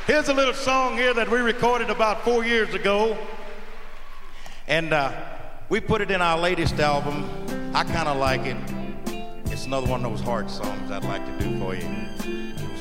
Here's a little song here that we recorded about 4 years ago. And we put it in our latest album. I kind of like it. It's another one of those hard songs I'd like to do for you.